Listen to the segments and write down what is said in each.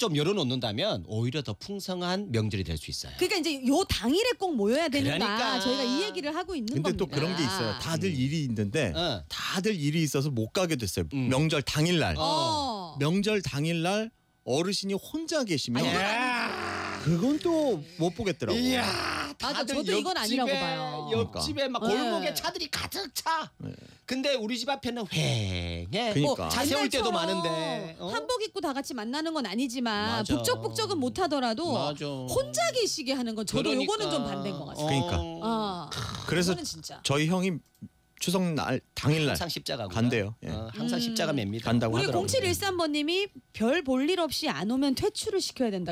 좀 열어놓는다면 오히려 더 풍성한 명절이 될 수 있어요. 그러니까 이제 요 당일에 꼭 모여야 되는가 그러니까. 저희가 이 얘기를 하고 있는 근데 겁니다. 또 그런 게 있어요. 다들 일이 있는데 다들 일이 있어서 못 가게 됐어요. 명절 당일날. 명절 당일날 어르신이 혼자 계시면 그건 또 못 보겠더라고. 이야, 맞아, 다들 저도 이건 아니라고 봐요. 옆집에 막 골목에 차들이 가득 차. 근데 우리 집 앞에는 휑해. 그러니까. 차 세울 때도 옛날처럼 많은데. 한복 입고 다 같이 만나는 건 아니지만 맞아. 북적북적은 못 하더라도 맞아. 혼자 계시게 하는 건 저도 그러니까. 요거는 좀 반대인 것 같아요. 그러니까. 그래서 이거는 진짜. 저희 형이 추석 날 당일날 항상 십자가 간대요. 예. 항상 십자가 맵니다. 간다고 우리 하더라고요. 0713번님이 별 볼 일 없이 안 오면 퇴출을 시켜야 된다.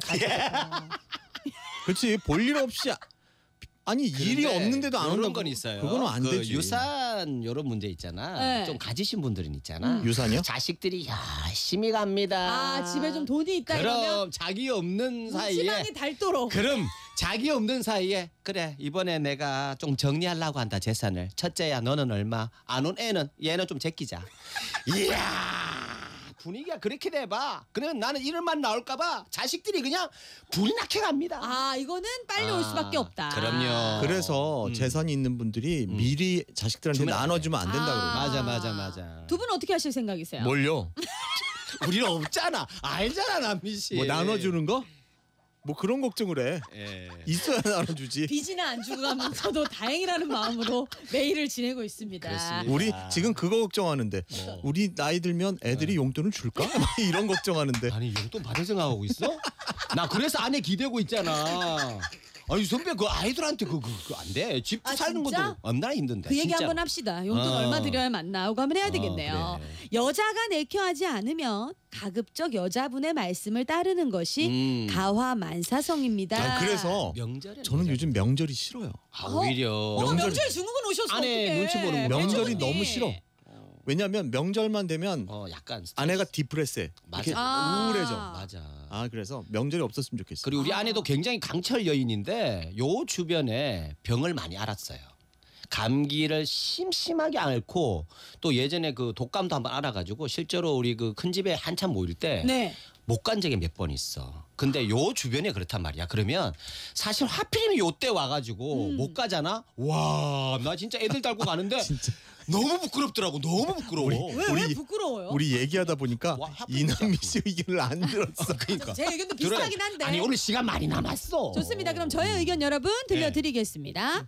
그렇지 볼 일 없이 아니 일이 없는데도 안 그런 오는 건 있어요. 그거는 안 그 되지. 유산 이런 문제 있잖아. 네. 좀 가지신 분들은 있잖아. 유산이요? 자식들이 열심히 갑니다. 아 집에 좀 돈이 있다 이러면 그럼 자기 없는 사이에 희망이 닳도록. 그럼 자기 없는 사이에 그래 이번에 내가 좀 정리하려고 한다 재산을. 첫째야 너는 얼마 안 온 애는 얘는 좀 제끼자. 이야 분위기가 그렇게 돼봐. 그러면 나는 이름만 나올까봐 자식들이 그냥 불이 나게 갑니다. 아 이거는 빨리 올 수밖에 없다. 그럼요. 그래서 재산이 있는 분들이 미리 자식들한테 주면 안 나눠주면 안 된다 그러고. 맞아. 두 분 어떻게 하실 생각이세요? 뭘요? 우리는 없잖아. 알잖아 남미 씨. 뭐 나눠주는 거? 뭐 그런 걱정을 해. 예. 있어야 나눠주지. 빚이나 안 주고 가면서도 다행이라는 마음으로 매일을 지내고 있습니다. 그렇습니다. 우리 지금 그거 걱정하는데 우리 나이 들면 애들이 용돈을 줄까? 막 이런 걱정하는데. 아니 용돈 받을 생각하고 있어? 나 그래서 아내 기대고 있잖아. 아니 선배 그 아이들한테 그거 안 돼. 집 아, 사는 진짜? 것도 얼마나 힘든데. 그 얘기 진짜로. 한번 합시다. 용돈 얼마 드려야만 나오고 한번 해야 되겠네요. 그래. 여자가 내켜하지 않으면 가급적 여자분의 말씀을 따르는 것이 가화만사성입니다. 아, 그래서 명절에 저는 요즘 명절이 싫어요. 오히려 명절 중국은 오셨어. 아내 어떡해. 눈치 보는 거. 명절이 배추 너무 언니. 싫어. 왜냐면 명절만 되면 약간 스트레스. 아내가 디프레스해. 맞아. 이렇게 아. 우울해져. 맞아. 아 그래서 명절이 없었으면 좋겠어. 그리고 우리 아내도 굉장히 강철 여인인데 요 주변에 병을 많이 앓았어요. 감기를 심심하게 앓고 또 예전에 그 독감도 한번 앓아가지고 실제로 우리 그 큰 집에 한참 모일 때 네. 못 간 적이 몇 번 있어. 근데 요 주변에 그렇단 말이야. 그러면 사실 하필이면 요때 와가지고 못 가잖아. 와, 나 진짜 애들 달고 가는데 너무 부끄럽더라고. 너무 부끄러워. 왜 부끄러워요? 우리 얘기하다 보니까 와, 하필 이남미 씨 의견을 안 들었어. 그러니까. 제 의견도 비슷하긴 한데. 아니 오늘 시간 많이 남았어. 좋습니다. 그럼 저의 의견 여러분 들려드리겠습니다.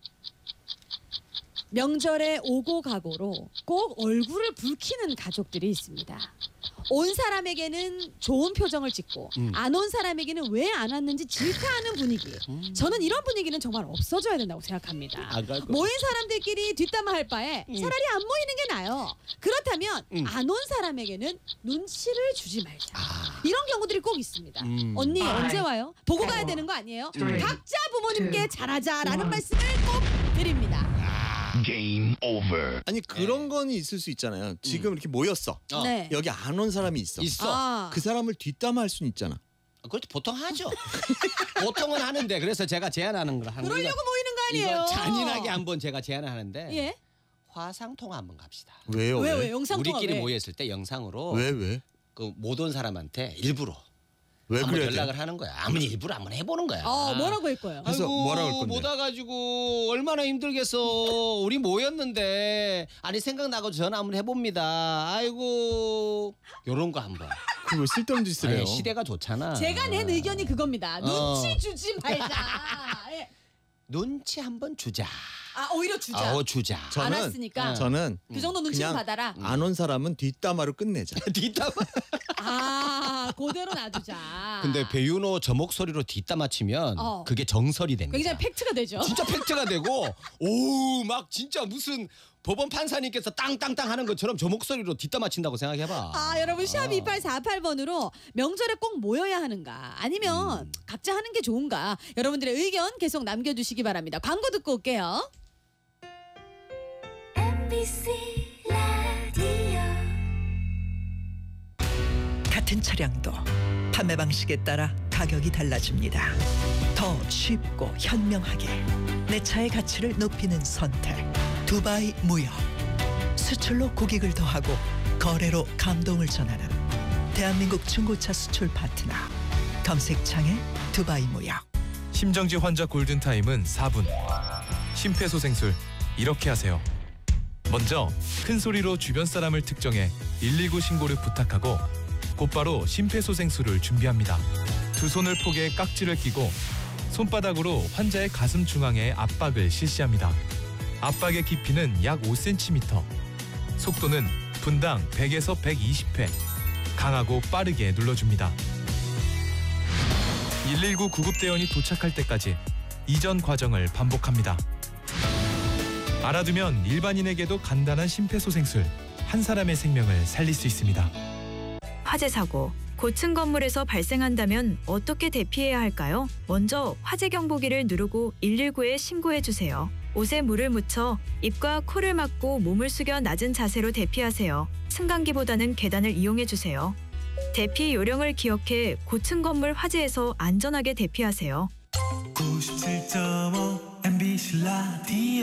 명절에 오고 가고로 꼭 얼굴을 붉히는 가족들이 있습니다. 온 사람에게는 좋은 표정을 짓고 안 온 사람에게는 왜 안 왔는지 질타하는 분위기. 저는 이런 분위기는 정말 없어져야 된다고 생각합니다. 모인 사람들끼리 뒷담화할 바에 차라리 안 모이는 게 나아요. 그렇다면 안 온 사람에게는 눈치를 주지 말자. 이런 경우들이 꼭 있습니다. 언니 언제 와요? 보고 가야 되는 거 아니에요? 각자 부모님께 잘하자라는 말씀을 꼭 드립니다. Game over. 아니 그런 건 있을 수 있잖아요. 지금 이렇게 모였어. 네. 여기 안 온 사람이 있어. 있어. 그 사람을 뒷담화할 수는 있잖아. 그렇죠. 보통 하죠. 보통은 하는데 그래서 제가 제안하는 걸 하는 거예요. 그러려고 모이는 거 아니에요? 이거 잔인하게 한번 제가 제안을 하는데 예? 화상 통화 한번 갑시다. 왜요? 왜 영상 통화 우리끼리 왜? 모였을 때 영상으로 왜? 그 못 온 사람한테 일부러 왜 한번 그래야 돼? 연락을 하는 거야. 아무리 일부러 한번 해보는 거야. 뭐라고 할 거예요? 그래서 아이고, 뭐라 그럴 건데? 못 와가지고 얼마나 힘들겠어. 우리 모였는데 아니 생각나고 전화 한번 해봅니다. 아이고 요런 거 한번. 그거 쓸데없는 짓을 해요. 아니, 시대가 좋잖아. 제가 낸 의견이 그겁니다. 눈치 주지 말자. 예. 눈치 한번 주자. 오히려 주자. 주자. 안 왔으니까. 저는 그 정도 눈치는 그냥 받아라. 안 온 사람은 뒷담화로 끝내자. 뒷담화. 그대로 놔두자. 근데 배윤호 저 목소리로 뒷담화 치면 그게 정설이 됩니다. 굉장히 팩트가 되죠. 진짜 팩트가 되고 오 막 진짜 무슨 법원 판사님께서 땅땅땅 하는 것처럼 저 목소리로 뒷담화 친다고 생각해봐. 여러분 샵 2848번으로 명절에 꼭 모여야 하는가 아니면 각자 하는 게 좋은가 여러분들의 의견 계속 남겨주시기 바랍니다. 광고 듣고 올게요. MBC 라디오 같은 차량도 판매 방식에 따라 가격이 달라집니다. 더 쉽고 현명하게 내 차의 가치를 높이는 선택 두바이 무역. 수출로 고객을 더하고 거래로 감동을 전하는 대한민국 중고차 수출 파트너 검색창에 두바이 무역. 심정지 환자 골든타임은 4분. 심폐소생술 이렇게 하세요. 먼저 큰 소리로 주변 사람을 특정해 119 신고를 부탁하고 곧바로 심폐소생술을 준비합니다. 두 손을 포개 깍지를 끼고 손바닥으로 환자의 가슴 중앙에 압박을 실시합니다. 압박의 깊이는 약 5cm. 속도는 분당 100에서 120회. 강하고 빠르게 눌러줍니다. 119 구급대원이 도착할 때까지 이전 과정을 반복합니다. 알아두면 일반인에게도 간단한 심폐소생술, 한 사람의 생명을 살릴 수 있습니다. 화재 사고, 고층 건물에서 발생한다면 어떻게 대피해야 할까요? 먼저 화재 경보기를 누르고 119에 신고해 주세요. 옷에 물을 묻혀 입과 코를 막고 몸을 숙여 낮은 자세로 대피하세요. 승강기보다는 계단을 이용해 주세요. 대피 요령을 기억해 고층 건물 화재에서 안전하게 대피하세요. 97.5 MBC 라디오.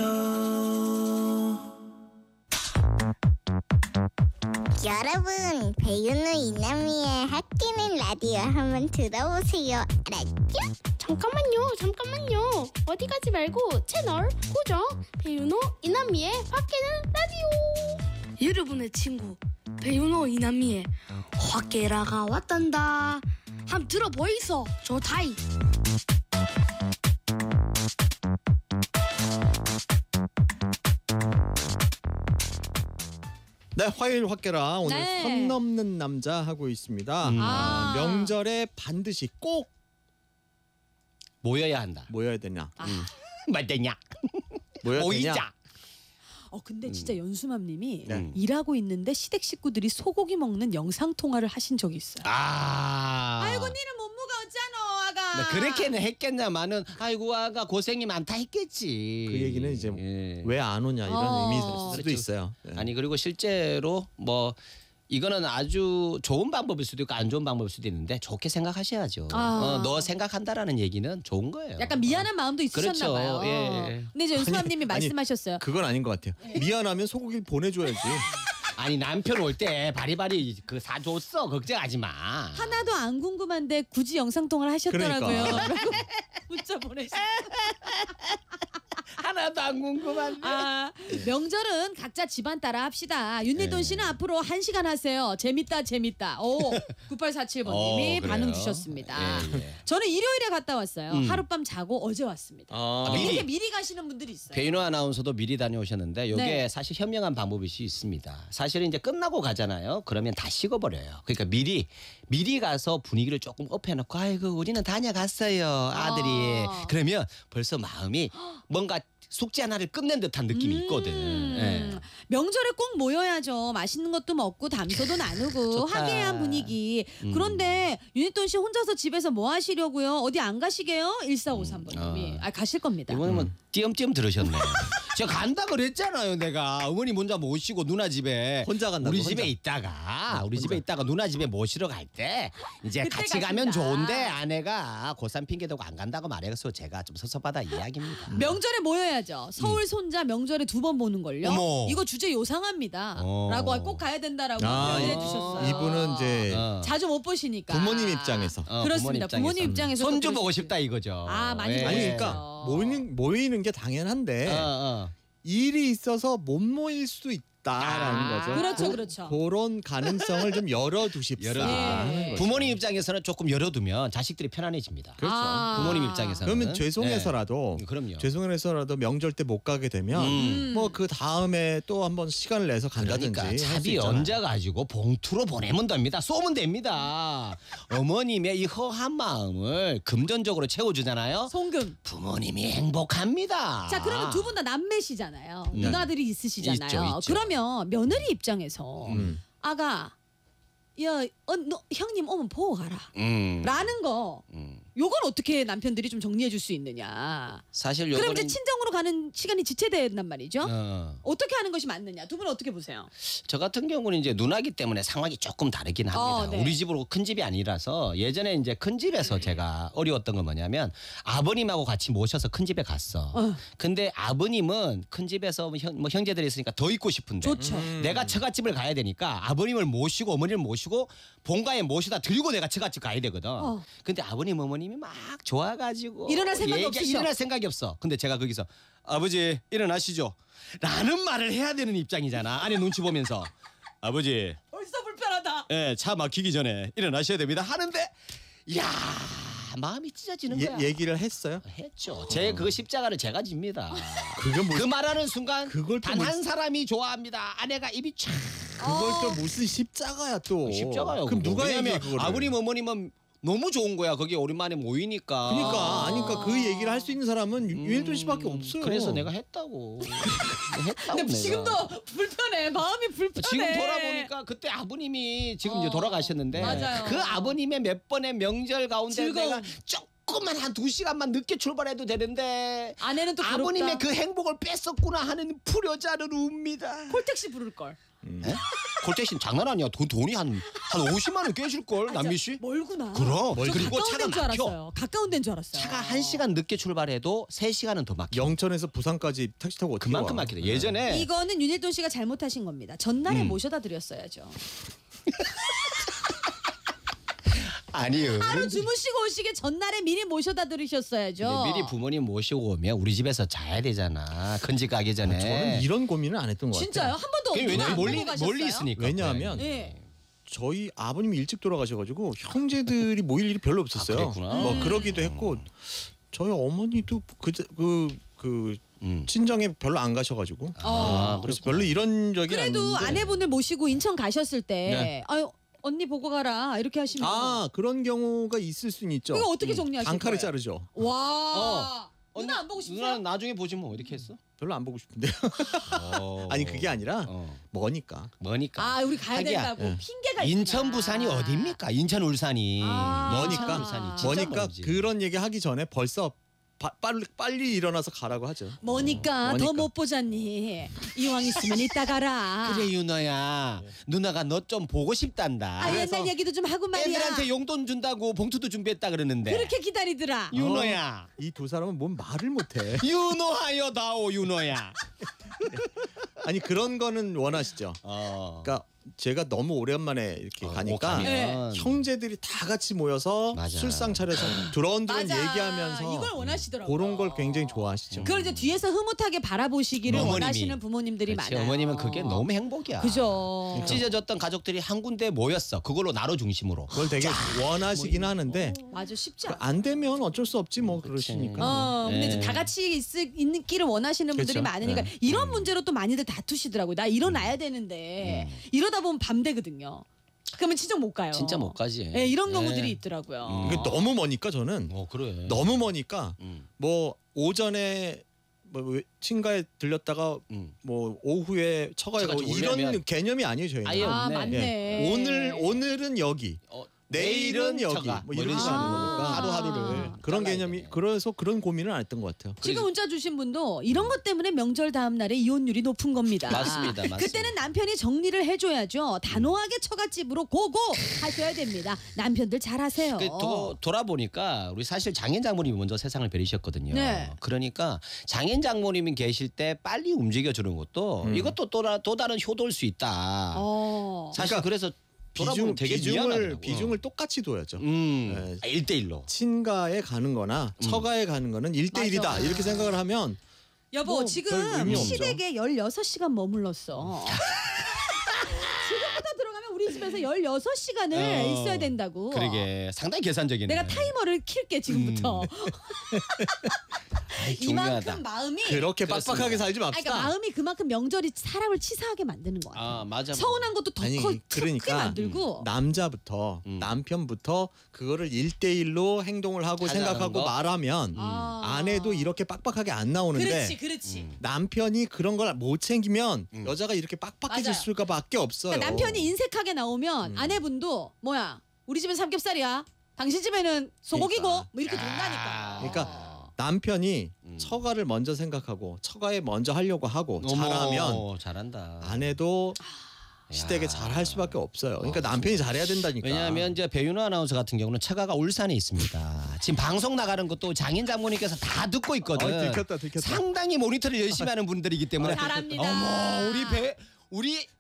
여러분, 배윤우 이남희의 학기는 라디오 한번 들어보세요. 알았죠? 잠깐만요. 어디 가지 말고 채널 고정. 배윤호 이남미의 밖에는 라디오. 여러분의 친구 배윤호 이남미의 확계라가 왔단다. 함 들어보이소. 좋다이. 네, 화요일 확계라 오늘 네. 선 넘는 남자 하고 있습니다. 명절에 반드시 꼭 모여야 한다. 모여야 되냐? 맞대냐? 모여야 되냐? 모이자. 근데 진짜 연수맘님이 네. 일하고 있는데 시댁 식구들이 소고기 먹는 영상 통화를 하신 적이 있어요. 아이고 니는 몸무가 어쩌노 아가. 나 그렇게는 했겠냐마는 아이고 아가 고생이 많다 했겠지. 그 얘기는 이제 예. 왜 안 오냐 이런 의미일 수도 그렇죠. 있어요. 네. 아니 그리고 실제로 뭐 이거는 아주 좋은 방법일 수도 있고 안 좋은 방법일 수도 있는데 좋게 생각하셔야죠. 너 생각한다라는 얘기는 좋은 거예요. 약간 미안한 마음도 있으셨나 그렇죠. 봐요. 예. 근데 이제 연수맘님이 아니, 말씀하셨어요. 그건 아닌 것 같아요. 미안하면 소고기를 보내줘야지. 아니 남편 올 때 바리바리 그 사줬어. 걱정하지 마. 하나도 안 궁금한데 굳이 영상 통화를 하셨더라고요. 그러니까. 라고 문자 보내셨어요. 하나도 안 궁금한데. 명절은 각자 집안 따라 합시다. 윤예돈 씨는 앞으로 1시간 하세요. 재밌다. 오, 9847번님이 반응 주셨습니다. 예. 저는 일요일에 갔다 왔어요. 하룻밤 자고 어제 왔습니다. 이렇게 미리 가시는 분들이 있어요. 배인호 아나운서도 미리 다녀오셨는데 이게 네. 사실 현명한 방법일 수 있습니다. 사실은 이제 끝나고 가잖아요. 그러면 다 식어버려요. 그러니까 미리 가서 분위기를 조금 업해놓고 아이고 우리는 다녀갔어요 아들이. 그러면 벌써 마음이 뭔가 숙제 하나를 끝낸 듯한 느낌이 있거든. 예. 명절에 꼭 모여야죠. 맛있는 것도 먹고 담소도 나누고 좋다. 화기애애한 분위기. 그런데 윤희돈 씨 혼자서 집에서 뭐 하시려고요? 어디 안 가시게요? 1453번님이. 가실 겁니다. 이번에 뭐 띄엄띄엄 들으셨네. 제가 간다 그랬잖아요. 내가 어머니 혼자 모시고 누나 집에 혼자 간다고, 우리 혼자. 집에 있다가 우리 집에 있다가 누나 집에 모시러 갈 때 이제 그때 같이 가면 가신다. 좋은데 아내가 고3 핑계 대고 안 간다고 말해서 제가 좀 섭섭하다 이야기입니다. 명절에 모여야죠. 서울 손자 명절에 2번 보는 걸요. 어머. 이거 주제 요상합니다. 어. 라고 꼭 가야 된다라고 아, 표현해 주셨어요. 이분은 이제 자주 못 보시니까. 부모님 입장에서. 그렇습니다. 부모님 입장에서 손주 보고 싶다 이거죠. 많이 예. 아니 보시죠. 그러니까 모이는 게 당연한데 일이 있어서 못 모일 수 있다라는 거죠. 그렇죠. 그런 가능성을 좀 열어두십사. 네. 부모님 입장에서는 조금 열어두면 자식들이 편안해집니다. 그렇죠. 부모님 입장에서는. 그러면 죄송해서라도 그럼요. 죄송해서라도 명절 때 못 가게 되면 뭐 그 다음에 또 한번 시간을 내서 간다든지 그러니까 할수 차비 있잖아요. 얹어가지고 봉투로 보내면 됩니다. 쏘면 됩니다. 어머님의 이 허한 마음을 금전적으로 채워주잖아요. 송금. 부모님이 행복합니다. 자, 그러면 두 분 다 남매시잖아요. 누나들이 있으시잖아요. 있죠. 그러면 며느리 입장에서 음. 아가 너 형님 오면 보고 가라. 음. 라는 거. 요건 어떻게 남편들이 좀 정리해 줄 수 있느냐. 사실 그럼 요거는 이제 친정으로 가는 시간이 지체된단 말이죠. 어. 어떻게 하는 것이 맞느냐. 두 분 어떻게 보세요? 저 같은 경우는 이제 누나기 때문에 상황이 조금 다르긴 합니다. 네. 우리 집으로 큰 집이 아니라서 예전에 이제 큰 집에서 제가 어려웠던 건 뭐냐면 아버님하고 같이 모셔서 큰 집에 갔어. 근데 아버님은 큰 집에서 뭐 형제들이 있으니까 더 있고 싶은데 좋죠. 내가 처갓집을 가야 되니까 아버님을 모시고 어머니를 모시고 본가에 모셔다 들고 내가 처갓집 가야 되거든. 근데 아버님 어머님이 막 좋아가지고 일어날 생각이 없으셔. 일어날 생각이 없어. 근데 제가 거기서 아버지 일어나시죠 라는 말을 해야 되는 입장이잖아. 아내 눈치 보면서 아버지 벌써 불편하다. 예, 차 막히기 전에 일어나셔야 됩니다 하는데 야 마음이 찢어지는 거야. 얘기를 했어요? 했죠. 제 그 십자가를 제가 집니다. 그게 뭐 그 말하는 순간 그걸 또 단 한 사람이 좋아합니다. 아내가 입이 촥. 그걸 또 무슨 십자가야 또. 십자가요. 그럼 그거. 누가 왜냐면 얘기해 그거를? 아버님 어머님은 너무 좋은 거야. 거기 오랜만에 모이니까. 그러니까 그 얘기를 할 수 있는 사람은 유일돈 씨밖에 없어요. 그래서 내가 했다고. 했다고 근데 내가. 지금도 불편해. 마음이 불편해. 지금 돌아보니까 그때 아버님이 지금 이제 돌아가셨는데 맞아요. 그 아버님의 몇 번의 명절 가운데 즐거움. 내가 조금만 한 2시간만 늦게 출발해도 되는데 아내는 또 아버님의 괴롭다. 그 행복을 뺐었구나 하는 불효자를 웁니다. 콜택시 부를 걸. 콜택시는 장난 아니야. 돈이 한 50만 원 깨질 걸 남미 씨. 멀구나. 그럼. 저 그리고 가까운 차가 데인 줄 막혀. 알았어요. 가까운 데인 줄 알았어요. 차가 1시간 늦게 출발해도 3시간은 더 막혀. 영천에서 부산까지 택시 타고 어떻게 그만큼 와? 막히다. 예전에 이거는 윤일돈 씨가 잘못하신 겁니다. 전날에 모셔다 드렸어야죠. 아니 하루 주무시고 오시게 전날에 미리 모셔다 드리셨어야죠. 미리 부모님 모시고 오면 우리 집에서 자야 되잖아. 큰 집 가기 전에. 저는 이런 고민을 안 했던 것 같아요. 진짜요? 한 번도 그게 누가 왜냐면 안 보고 가셨어요? 멀리 있으니까. 왜냐하면 네. 저희 아버님이 일찍 돌아가셔가지고 형제들이 모일 일이 별로 없었어요. 그랬구나. 뭐 그러기도 했고 저희 어머니도 그 친정에 별로 안 가셔가지고 그래서 별로 이런 적이 그래도 아닌데. 아내분을 모시고 인천 가셨을 때 네. 아유 언니 보고 가라 이렇게 하시면 그런 경우가 있을 수는 있죠. 이거 어떻게 정리하실 단칼에 거예요? 자르죠. 와 누나 안 보고 싶어요? 누나는 나중에 보지 뭐 이렇게 했어? 별로 안 보고 싶은데요. 아니 그게 아니라 뭐니까. 뭐니까. 아 우리 가야 하기야. 된다고 예. 핑계가 인천 있구나. 부산이 어디입니까? 인천 울산이. 뭐니까 인천, 울산이 진짜 뭐니까 멀지. 그런 얘기 하기 전에 벌써 빨리 일어나서 가라고 하죠. 뭐니까 더 못 보잖니. 이왕 있으면 이따 가라. 그래 윤호야. 누나가 너 좀 보고 싶단다. 아 옛날 얘기도 좀 하고 말이야. 애들한테 용돈 준다고 봉투도 준비했다 그러는데. 그렇게 기다리더라. 윤호야. 이 두 사람은 뭔 말을 못해. 윤호하여 다오 윤호야. 아니 그런 거는 원하시죠. 그러니까 제가 너무 오랜만에 이렇게 가니까 가면. 형제들이 다 같이 모여서 맞아. 술상 차려서 두런두런 맞아. 얘기하면서 이걸 원하시더라고요. 그런 걸 굉장히 좋아하시죠. 그걸 이제 뒤에서 흐뭇하게 바라보시기를 어머님이. 원하시는 부모님들이 그렇지, 많아요. 어머님은 그게 너무 행복이야. 그죠. 찢어졌던 가족들이 한 군데 모였어. 그걸로 나로 중심으로. 그걸 되게 원하시긴 하는데 맞아 쉽지 않아. 안 되면 어쩔 수 없지 뭐 그러시니까. 근데 이제 네. 다 같이 있는 길을 원하시는 분들이 그렇죠. 많으니까 네. 이런 문제로 또 많이들 다투시더라고요. 나 일어나야 되는데 이러다 보면 밤 되거든요. 그러면 친정 못 가요. 진짜 못 가지. 네, 이런 경우들이 있더라고요. 이게 너무 머니까 저는 그래. 너무 머니까 음. 뭐 오전에 뭐 친가에 들렸다가 뭐 오후에 처가에 가고 처갓집 이런 오려면 개념이 아니에요 저희는. 아예 아 없네. 맞네. 오늘은 여기. 내일은 여기 처가. 뭐 이런 이런 식으로 하는 식으로. 거니까 하루하루를 그런 잘라야 개념이 되네. 그래서 그런 고민을 안 했던 것 같아요. 지금 문자 주신 분도 이런 것 때문에 명절 다음 날에 이혼율이 높은 겁니다. 맞습니다, 맞습니다. 그때는 남편이 정리를 해줘야죠. 단호하게 처갓집으로 고고 하셔야 됩니다. 남편들 잘하세요. 돌아보니까 우리 사실 장인 장모님이 먼저 세상을 베리셨거든요. 네. 그러니까 장인 장모님이 계실 때 빨리 움직여 주는 것도 이것도 또 다른 효도일 수 있다. 사실 그래서 돌아보면 되게 미안하더라고요. 비중을 똑같이 둬야죠. 1대1로. 친가에 가는 거나 처가에 가는 거는 1대1이다. 맞아. 이렇게 생각을 하면 여보 뭐 별 지금 의미 없죠. 시댁에 16시간 머물렀어. 지금부터 들어가면 우리 집에서 16시간을 있어야 된다고. 그러게 상당히 계산적이네. 내가 타이머를 킬게 지금부터. 중요하다. 이만큼 마음이 그렇게 그렇습니다. 빡빡하게 살지 아니, 맙시다. 그러니까 마음이 그만큼 명절이 사람을 치사하게 만드는 것 같아요. 맞아. 서운한 것도 더 아니 크게 그러니까 만들고. 남자부터 남편부터 그거를 1대1로 행동을 하고 하자는 생각하고 거? 말하면 아내도 이렇게 빡빡하게 안 나오는데 그렇지. 남편이 그런 걸 못 챙기면 여자가 이렇게 빡빡해질 맞아요. 수가밖에 없어요. 그러니까 남편이 인색하게 나오면 아내분도 뭐야 우리 집은 삼겹살이야. 당신 집에는 소고기고 그러니까. 뭐 이렇게 된다니까. 그러니까 남편이 처가를 먼저 생각하고 처가에 먼저 하려고 하고 잘하면 잘한다. 아내도 시댁에 잘할 수밖에 없어요. 그러니까 남편이 잘해야 된다니까. 왜냐하면 이제 배윤호 아나운서 같은 경우는 처가가 울산에 있습니다. 지금 방송 나가는 것도 장인 장모님께서 다 듣고 있거든. 들켰다. 상당히 모니터를 열심히 하는 분들이기 때문에. 잘합니다. 어머 우리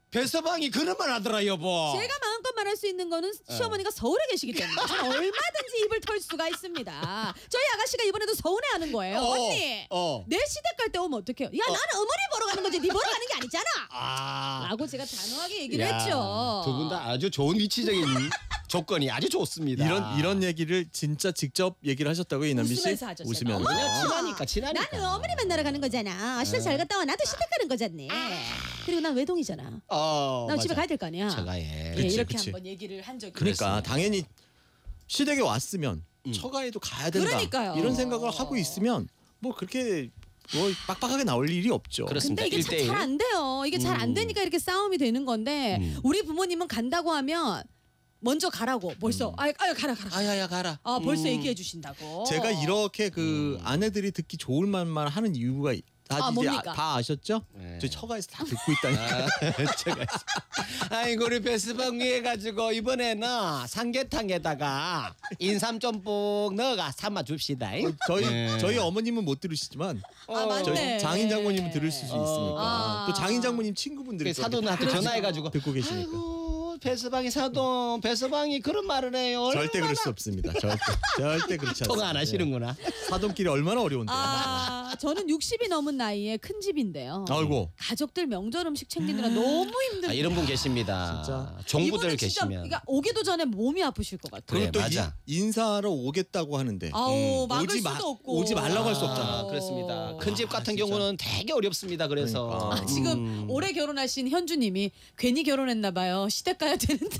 배서방이 그런 말 하더라 여보. 제가 마음껏 말할 수 있는 거는 시어머니가 서울에 계시기 때문에 저는 얼마든지 입을 털 수가 있습니다. 저희 아가씨가 이번에도 서운해하는 거예요. 언니 내 시댁 갈 때 오면 어떡해요? 야 나는 어머니 보러 가는 거지 네 보러 가는 게 아니잖아. 라고 제가 단호하게 얘기를 했죠. 두 분 다 아주 좋은 위치적인 조건이 아주 좋습니다. 이런 얘기를 진짜 직접 얘기를 하셨다고요, 이남미 씨? 웃으면서 하죠, 제가. 웃으면서. 그냥 친하니까. 나는 어머니 만나러 가는 거잖아. 시댁 잘 갔다 와. 나도 시댁 가는 거잖니. 그리고 난 외동이잖아. 난 집에 가야 될 거 아니야. 처가에. 예, 그치, 이렇게 그치. 한번 얘기를 한 적이 그러니까 있어요. 당연히 시댁에 왔으면 처가에도 가야 된다. 그러니까요. 이런 생각을 하고 있으면 뭐 그렇게 뭐 빡빡하게 나올 일이 없죠. 그렇습니다. 근데 이게 잘 안 돼요. 이게 잘 안 되니까 이렇게 싸움이 되는 건데 우리 부모님은 간다고 하면 먼저 가라고 벌써 아유 가라. 아야야 가라. 벌써 얘기해 주신다고. 제가 이렇게 그 아내들이 듣기 좋을 만만 하는 이유가 다 이제 뭡니까? 다 아셨죠? 네. 저 처가에서 다 듣고 있다니까. 아이고 우리 배스방 위해 가지고 이번에는 삼계탕에다가 인삼 듬뿍 넣어가 삶아 줍시다. 저희 어머님은 못 들으시지만 맞네. 저희 장인 장모님은 들을 수 있으니까 아. 또 장인 장모님 친구분들이 또 사돈한테 전화해가지고 듣고 계시니까 아이고 배스방이 사돈 배스방이 그런 말을 해요. 절대 그럴 수 없습니다. 절대 그렇지 않습니다. 통화 안 하시는구나. 사돈끼리 얼마나 어려운데. 저는 60이 넘은 나이에 큰 집인데요. 아이고. 가족들 명절 음식 챙기느라 너무 힘들어요. 이런 분 계십니다. 진짜. 종부들 이분은 진짜 계시면. 그러니까 오기도 전에 몸이 아프실 것 같아요. 그리고 또 맞아. 인사하러 오겠다고 하는데 막을 오지 수도 없고 오지 말라고 할 수 없잖아. 그렇습니다. 큰 집 같은 진짜. 경우는 되게 어렵습니다. 그래서 그러니까. 지금 올해 결혼하신 현주님이 괜히 결혼했나 봐요. 시댁 가야 되는데.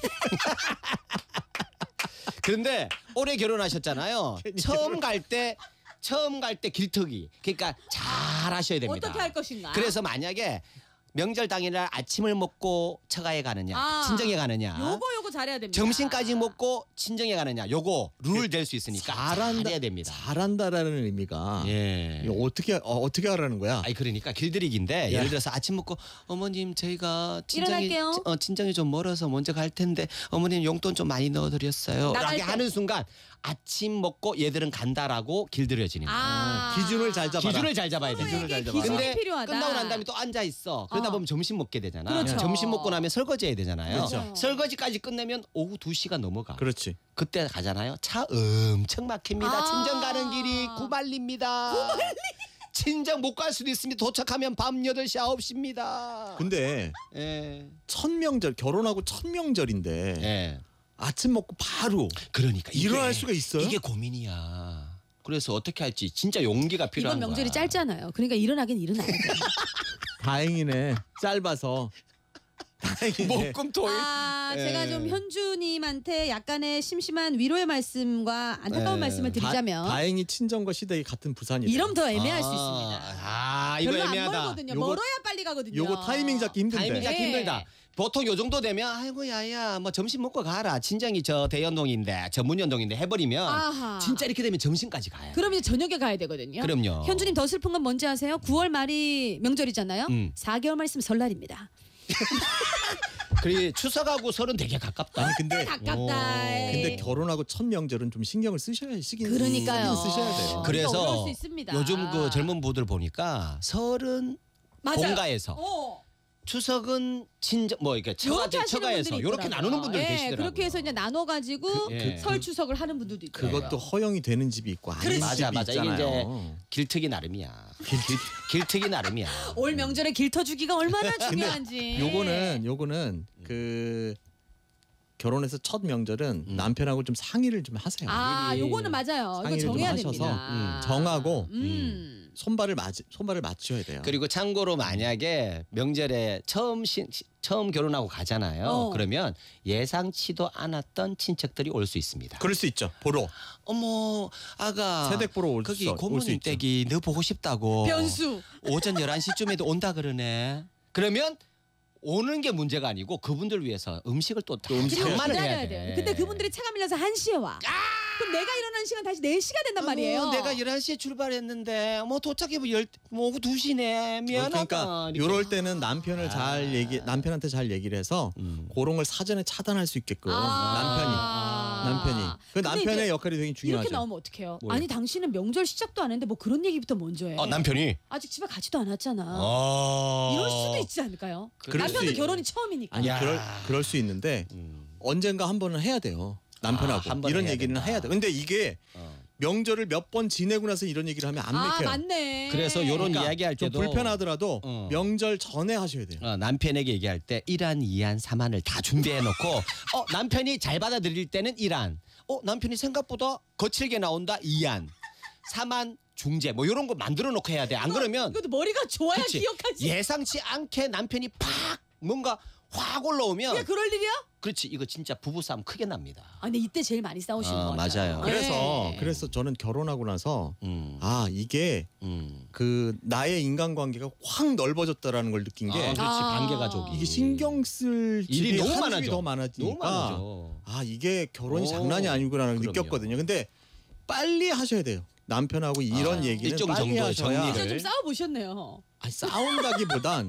그런데 올해 결혼하셨잖아요. 처음 갈 때 길터기. 그러니까 잘 하셔야 됩니다. 어떻게 할 것인가? 그래서 만약에 명절 당일날 아침을 먹고 처가에 가느냐, 친정에 가느냐, 요거 잘해야 됩니다. 점심까지 먹고 친정에 가느냐, 요거 룰 될 수 있으니까 잘해야 됩니다. 잘한다라는 의미가 이거 어떻게 하라는 거야? 아니 그러니까 길들이기인데 예를 들어서 아침 먹고 어머님 저희가 일어날게요. 친정이 좀 멀어서 먼저 갈 텐데 어머님 용돈 좀 많이 넣어드렸어요. 나갈 라고 때. 하는 순간 아침 먹고 얘들은 간다라고 길들여지는 거예요. 기준을 잘 잡아라. 기준을 잘 잡아야 돼. 기준을 잘 잡아라. 기준이 근데 필요하다. 끝나고 난 다음에 또 앉아 있어. 그러다 보면 점심 먹게 되잖아. 그렇죠. 점심 먹고 나면 설거지 해야 되잖아요. 그렇죠. 설거지까지 끝내면 오후 2시가 넘어가. 그렇지. 그때 가잖아요. 차 엄청 막힙니다. 친정 가는 길이 구발리입니다. 친정 못 갈 수도 있습니다. 도착하면 밤 8시 9시입니다. 근데 예. 첫 명절 결혼하고 첫 명절인데 예. 아침 먹고 바로 그러니까 일어날 수가 있어요? 이게 고민이야. 그래서 어떻게 할지 진짜 용기가 필요한 이번 명절이 거야. 짧잖아요. 그러니까 일어나긴 일어나야 돼요. 다행이네. 짧아서. 다행이네. 목금 토일. 제가 좀 현주님한테 약간의 심심한 위로의 말씀과 안타까운 말씀을 드리자면 다행히 친정과 시댁이 같은 부산이다. 이러면 더 애매할 수 있습니다. 이거 별로 애매하다. 안 멀거든요. 요거- 멀어야 빨리 가거든요. 요거 타이밍 잡기 힘든데. 타이밍 잡기 예. 힘들다. 보통 요 정도 되면 아이고 야야 뭐 점심 먹고 가라. 친정이 저 대연동인데 저 문연동인데 해버리면 아하. 진짜 이렇게 되면 점심까지 가요. 그럼 이제 저녁에 가야 되거든요. 그럼요. 현주님 더 슬픈 건 뭔지 아세요? 9월 말이 명절이잖아요. 4개월만 있으면 설날입니다. 그리고 추석하고 설은 되게 가깝다. 아니 근데 가깝다. 근데 결혼하고 첫 명절은 좀 신경을 쓰시긴 그러니까요. 쓰셔야 돼요. 어려울 그래서 수 있습니다. 요즘 그 젊은 부들 보니까 설은 맞아요. 본가에서 추석은 친정 뭐 이렇게 요렇게 하시는 처가에서 분들이 이렇게 있더라고요. 나누는 분들 예, 계시더라고요. 그렇게 해서 이제 나눠가지고 예. 설 추석을 하는 분들도 있고. 그것도 허용이 되는 집이 있고 아닌 맞아, 집이 맞아. 이게 있잖아요. 길트기 나름이야. 길트기 나름이야. 올 명절에 길터주기가 얼마나 중요한지. 요거는 그 결혼해서 첫 명절은 남편하고 좀 상의를 좀 하세요. 요거는 맞아요. 이거 상의를 좀 정해야 하셔서 됩니다. 정하고 손발을 맞춰야 돼요. 그리고 참고로 만약에 명절에 처음 결혼하고 가잖아요. 그러면 예상치도 않았던 친척들이 올 수 있습니다. 그럴 수 있죠. 보러. 어머 아가 새댁 보러 올 거기 수 고모님 있죠. 댁이 너 보고 싶다고 변수. 오전 11시쯤에도 온다 그러네. 그러면 오는 게 문제가 아니고 그분들 위해서 음식을 또 그리고 장만을 해야 기다려야 돼. 돼요. 근데 그분들이 차가 밀려서 1시에 와. 그럼 내가 일어나는 시간 다시 4시가 된단 말이에요. 내가 11시에 출발했는데 뭐 도착해 뭐 오후 2시네. 미안하다. 그러니까 이렇게. 요럴 때는 남편을 남편한테 잘 얘기를 해서 그런 걸 사전에 차단할 수 있게끔 남편이 남편이. 그 근데 남편의 이제 역할이 되게 중요하죠. 이렇게 나오면 어떡해요? 뭐요? 아니 당신은 명절 시작도 안 했는데 뭐 그런 얘기부터 먼저 해. 남편이. 아직 집에 가지도 않았잖아. 아. 이럴 수도 있지 않을까요? 그럴 남편도 수 있- 결혼이 처음이니까. 아니 야. 그럴 수 있는데 언젠가 한 번은 해야 돼요. 남편하고 한 번은 이런 해야 얘기는 된다. 해야 돼. 근데 이게 명절을 몇 번 지내고 나서 이런 얘기를 하면 안 아 맥혀요. 맞네. 그래서 요런 그러니까 이야기할 좀 때도 불편하더라도 명절 전에 하셔야 돼요. 남편에게 얘기할 때 1안, 2안, 3안을 다 준비해 놓고 남편이 잘 받아들일 때는 1안. 남편이 생각보다 거칠게 나온다 2안. 3안 중재 뭐 이런 거 만들어 놓고 해야 돼. 안 그러면 이것도 머리가 좋아야 그치. 기억하지. 예상치 않게 남편이 팍 뭔가 확 올라오면 그게 그럴 일이야? 그렇지. 이거 진짜 부부싸움 크게 납니다. 근데 이때 제일 많이 싸우시는 것 같아요. 맞아요. 그래서 저는 결혼하고 나서 음. 이게 그 나의 인간관계가 확 넓어졌다라는 걸 느낀 게 그렇지. 관계 가족이 이게 신경 쓸 일이 일이 너무 하늘이 많아져. 더 많아지니까 너무 많아져. 이게 결혼이 장난이 아니구나라는 걸 그럼요. 느꼈거든요. 근데 빨리 하셔야 돼요. 남편하고 이런 얘기는 일정 빨리 정도 하셔야 정리를. 진짜 좀 싸워보셨네요. 싸운다기보단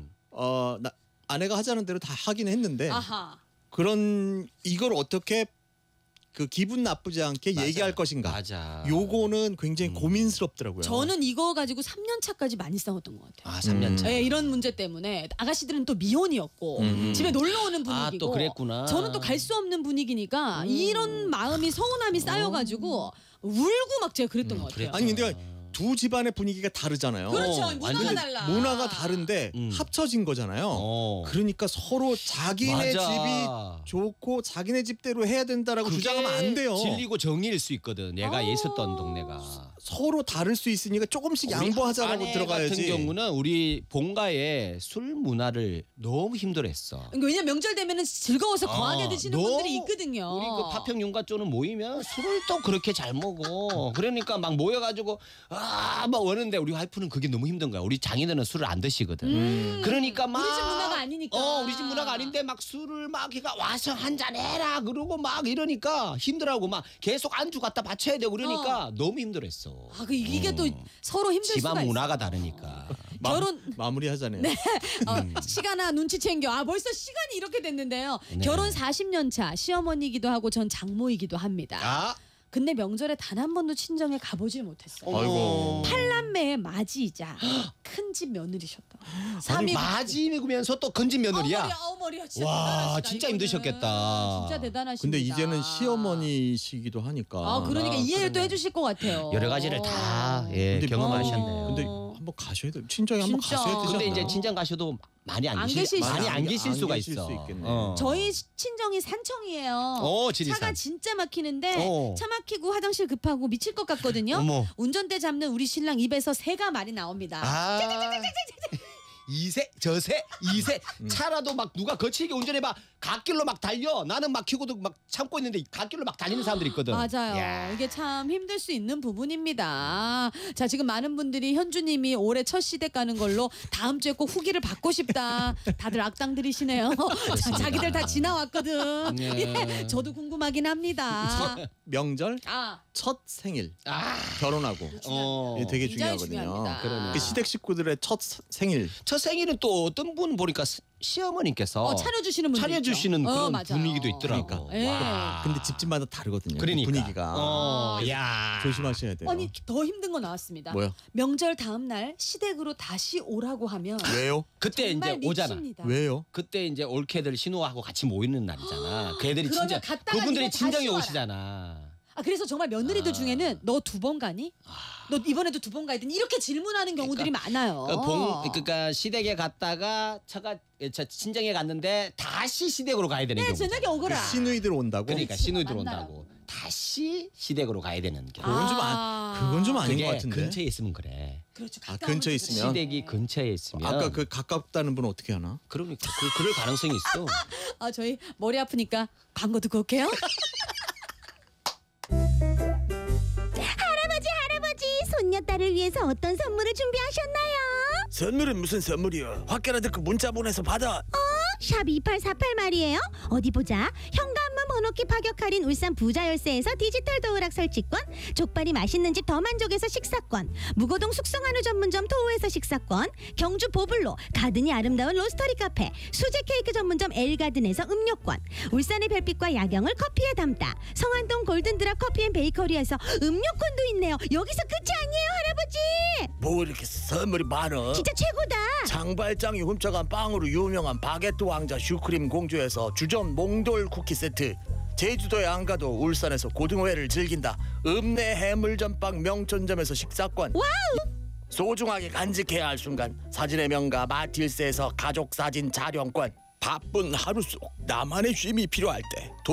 아내가 하자는 대로 다 하긴 했는데 아하. 그런 이걸 어떻게 그 기분 나쁘지 않게 맞아. 얘기할 것인가. 맞아. 요거는 굉장히 고민스럽더라고요. 저는 이거 가지고 3년 차까지 많이 싸웠던 것 같아요. 3년 차. 네, 이런 문제 때문에 아가씨들은 또 미혼이었고 집에 놀러 오는 분위기고 또 그랬구나. 저는 또 갈 수 없는 분위기니까 이런 마음이 서운함이 쌓여가지고 울고 막 제가 그랬던 것 같아요. 아니 근데 두 집안의 분위기가 다르잖아요. 그렇죠. 문화가 근데 달라. 문화가 다른데 합쳐진 거잖아요. 그러니까 서로 자기네 맞아. 집이 좋고 자기네 집대로 해야 된다라고 주장하면 안 돼요. 진리고 정의일 수 있거든. 얘가 있었던 동네가. 서로 다를 수 있으니까 조금씩 양보하자라고 아내 들어가야지. 같은 경우는 우리 본가에 술 문화를 너무 힘들어했어. 그러니까 왜냐면 명절 되면은 즐거워서 거하게 드시는 너무 분들이 있거든요. 우리 그 파평 윤가쪽은 모이면 술을 또 그렇게 잘 먹어. 그러니까 막 모여가지고 막 오는데 우리 와이프는 그게 너무 힘든 거야. 우리 장인어른은 술을 안 드시거든. 그러니까 막 우리 집 문화가 아니니까. 우리 집 문화가 아닌데 막 술을 막 걔가 와서 한잔 해라 그러고 막 이러니까 힘들어하고 막 계속 안주 갖다 바쳐야 되고 그러니까 너무 힘들었어. 이게 또 서로 힘들 수가 집안 있어. 문화가 다르니까. 결혼 마무리하잖아요. 네. 시간아 눈치 챙겨. 벌써 시간이 이렇게 됐는데요. 네. 결혼 40년 차 시어머니이기도 하고 전 장모이기도 합니다. 근데 명절에 단 한 번도 친정에 가보질 못했어요. 아이고. 팔남매의 맞이이자 큰 집 며느리셨다. 아니 마지이면서 또 건진 며느리야. 어머리야 진짜 와 대단하시다, 진짜 이거는. 힘드셨겠다. 진짜 대단하십니다. 근데 이제는 시어머니시기도 하니까. 그러니까 이해를 또 해주실 것 같아요. 여러 가지를 다 경험하셨네요. 근데 한번 가셔야 돼. 친정에 한번 진짜. 가셔야 되잖아. 근데 이제 친정 가셔도 많이 안 계실 계실 수가 계실 있어. 수 있겠네. 저희 친정이 산청이에요. 지리산. 차가 진짜 막히는데 어. 차 막히고 화장실 급하고 미칠 것 같거든요. 어머. 운전대 잡는 우리 신랑 입에서 새가 말이 나옵니다. 이세 저세 이세 차라도 막 누가 거칠게 운전해봐 갓길로 막 달려. 나는 막히고도 막 참고 있는데 갓길로 막 달리는 사람들이 있거든. 맞아요. 야. 이게 참 힘들 수 있는 부분입니다. 자, 지금 많은 분들이 현주님이 올해 첫 시댁 가는 걸로 다음 주에 꼭 후기를 받고 싶다. 다들 악당들이시네요. 자기들 다 지나왔거든. 예, 저도 궁금하긴 합니다. 명절 첫 생일 결혼하고 이게 되게 굉장히 중요하거든요. 중요합니다. 그러네. 그 시댁 식구들의 첫 생일. 첫 생일은 또 어떤 분 보니까 시어머니께서 차려주시는 분들 차려주시는 그런 맞아요. 분위기도 있더라고. 그러니까. 예. 와. 근데 집집마다 다르거든요. 그러니까. 분위기가. 야. 조심하셔야 돼요. 아니 더 힘든 거 나왔습니다. 뭐요? 명절 다음 날 시댁으로 다시 오라고 하면 왜요? 그때 정말 이제 오잖아. 미칩니다. 왜요? 그때 이제 올케들 신우하고 같이 모이는 날이잖아. 그 애들이 그러면 진짜 갔다가 그분들이 이제 친정에 다시 와라. 오시잖아. 그래서 정말 며느리들 중에는 너 2번 가니? 너 이번에도 2번 가야 되니? 이렇게 질문하는 경우들이 많아요. 그러니까 시댁에 갔다가 친정에 갔는데 다시 시댁으로 가야 되는 네, 경우. 저녁에 오거라. 시누이들 온다고? 그러니까 시누이들 만나요. 온다고 다시 시댁으로 가야 되는 경우. 그건 좀 아닌 것 그게 같은데. 근처에 있으면 그래. 그렇죠. 근처에 있으면. 시댁이 근처에 있으면. 아까 그 가깝다는 분은 어떻게 하나? 그러니까 그럴 가능성이 있어. 저희 머리 아프니까 광고 듣고 올게요. 할아버지 손녀딸을 위해서 어떤 선물을 준비하셨나요? 선물은 무슨 선물이야? 확 깨라 듣고 문자 보내서 받아. 샵 2848 말이에요. 어디 보자. 현관문 번호키 파격 할인 울산 부자열쇠에서 디지털 도어락 설치권, 족발이 맛있는 집 더 만족에서 식사권, 무고동 숙성한우 전문점 토우에서 식사권, 경주 보블로 가든이 아름다운 로스터리 카페, 수제 케이크 전문점 엘가든에서 음료권, 울산의 별빛과 야경을 커피에 담다 성안동 골든드랍 커피앤베이커리에서 음료권도 있네요. 여기서 끝이 아니에요, 할아버지. 뭐 이렇게 선물이 많어? 진짜 최고다. 장발장이 훔쳐간 빵으로 유명한 바게트 왕자 슈크림 공주에서 주전 몽돌 쿠키 세트, 제주도에 안 가도 울산에서 고등어회를 즐긴다 읍내 해물전빵 명천점에서 식사권, 와우. 소중하게 간직해야 할 순간 사진의 명가 마틸스에서 가족사진 촬영권, 바쁜 하루 속 나만의 쉼이 필요할 때